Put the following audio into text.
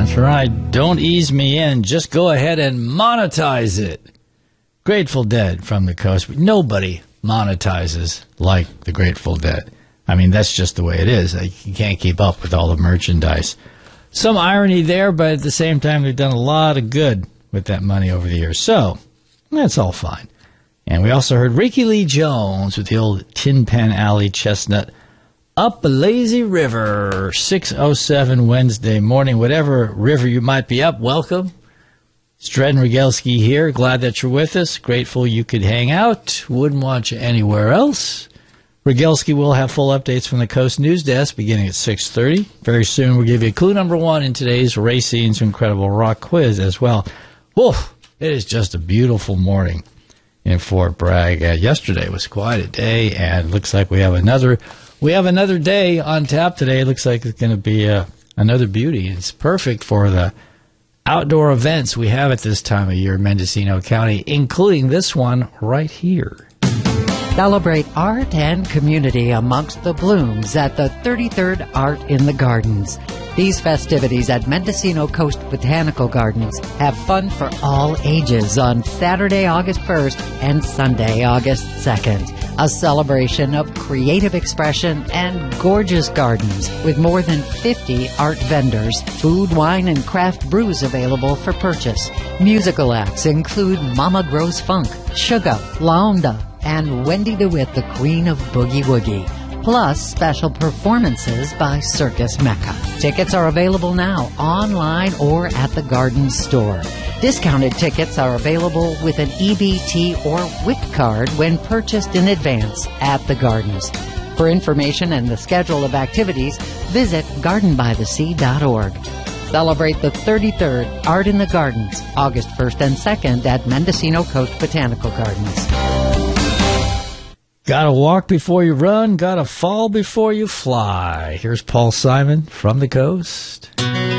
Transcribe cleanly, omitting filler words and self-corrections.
right. Don't ease me in. Just go ahead and monetize it. Grateful Dead from the coast. Nobody monetizes like the Grateful Dead. I mean, that's just the way it is. You can't keep up with all the merchandise. Some irony there, but at the same time, they've done a lot of good with that money over the years. So, that's all fine. And we also heard Ricky Lee Jones with the old Tin Pan Alley Chestnut. Up a Lazy River, 6:07 Wednesday morning. Whatever river you might be up, welcome. It's Dred and Rogalski here. Glad that you're with us. Grateful you could hang out. Wouldn't want you anywhere else. Rogalski will have full updates from the Coast News Desk beginning at 6:30. Very soon we'll give you clue number 1 in today's Racine's Incredible Rock Quiz as well. Woof! It is just a beautiful morning in Fort Bragg. Yesterday was quite a day, and looks like we have another day on tap today. It looks like it's going to be another beauty. It's perfect for the outdoor events we have at this time of year in Mendocino County, including this one right here. Celebrate art and community amongst the blooms at the 33rd Art in the Gardens. These festivities at Mendocino Coast Botanical Gardens have fun for all ages on Saturday, August 1st and Sunday, August 2nd. A celebration of creative expression and gorgeous gardens with more than 50 art vendors, food, wine, and craft brews available for purchase. Musical acts include Mama Grows Funk, Sugar, Laonda, and Wendy DeWitt, the Queen of Boogie Woogie, plus special performances by Circus Mecca. Tickets are available now, online or at the Garden store. Discounted tickets are available with an EBT or WIC card when purchased in advance at the Gardens. For information and the schedule of activities, visit gardenbythesea.org. Celebrate the 33rd Art in the Gardens, August 1st and 2nd at Mendocino Coast Botanical Gardens. Gotta walk before you run, gotta fall before you fly. Here's Paul Simon from the coast.